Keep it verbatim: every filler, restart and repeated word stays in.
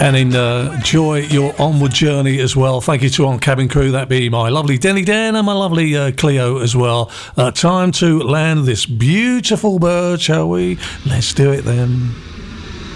and enjoy your onward journey as well. Thank you to our cabin crew, that be my lovely Denny Dan and my lovely uh, Cleo as well. Uh, time to land this beautiful bird, shall we? Let's do it then.